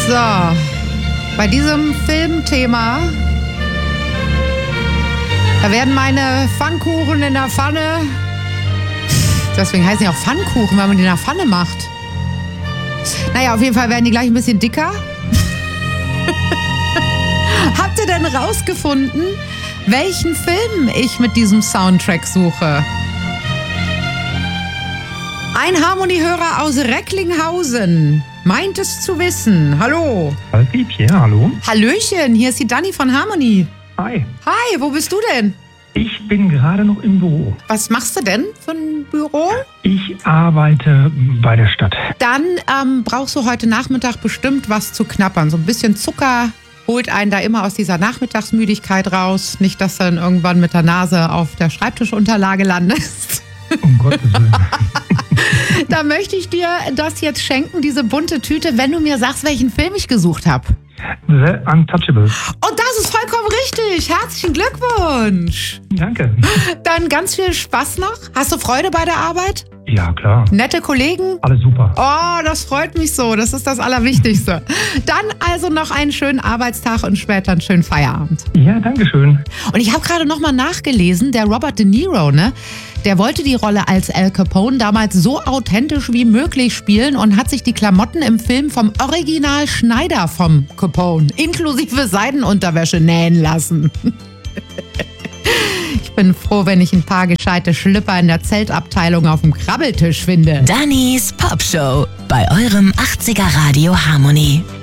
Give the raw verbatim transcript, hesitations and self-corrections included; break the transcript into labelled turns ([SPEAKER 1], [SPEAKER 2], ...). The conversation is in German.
[SPEAKER 1] So, bei diesem Filmthema, da werden meine Pfannkuchen in der Pfanne, deswegen heißen die auch Pfannkuchen, weil man die in der Pfanne macht. Naja, auf jeden Fall werden die gleich ein bisschen dicker. Habt ihr denn rausgefunden, welchen Film ich mit diesem Soundtrack suche? Ein Harmoniehörer aus Recklinghausen meint es zu wissen. Hallo.
[SPEAKER 2] Liebchen, hallo.
[SPEAKER 1] Hallöchen, hier ist die Dani von Harmony.
[SPEAKER 2] Hi.
[SPEAKER 1] Hi, wo bist du denn?
[SPEAKER 2] Ich bin gerade noch im Büro.
[SPEAKER 1] Was machst du denn für ein Büro?
[SPEAKER 2] Ich arbeite bei der Stadt.
[SPEAKER 1] Dann ähm, brauchst du heute Nachmittag bestimmt was zu knappern. So ein bisschen Zucker holt einen da immer aus dieser Nachmittagsmüdigkeit raus. Nicht, dass du dann irgendwann mit der Nase auf der Schreibtischunterlage landest.
[SPEAKER 2] Um Gottes Willen.
[SPEAKER 1] Da möchte ich dir das jetzt schenken, diese bunte Tüte, wenn du mir sagst, welchen Film ich gesucht habe.
[SPEAKER 2] The Untouchables.
[SPEAKER 1] Und das ist vollkommen richtig. Herzlichen Glückwunsch.
[SPEAKER 2] Danke.
[SPEAKER 1] Dann ganz viel Spaß noch. Hast du Freude bei der Arbeit?
[SPEAKER 2] Ja, klar.
[SPEAKER 1] Nette Kollegen?
[SPEAKER 2] Alles super.
[SPEAKER 1] Oh, das freut mich so. Das ist das Allerwichtigste. Dann also noch einen schönen Arbeitstag und später einen schönen Feierabend.
[SPEAKER 2] Ja, danke schön.
[SPEAKER 1] Und ich habe gerade noch mal nachgelesen, der Robert De Niro, ne? Der wollte die Rolle als Al Capone damals so authentisch wie möglich spielen und hat sich die Klamotten im Film vom Original Schneider vom Capone inklusive Seidenunterwäsche nähen lassen. Ich bin froh, wenn ich ein paar gescheite Schlüpper in der Zeltabteilung auf dem Krabbeltisch finde.
[SPEAKER 3] Dannys Popshow bei eurem achtziger Radio Harmony.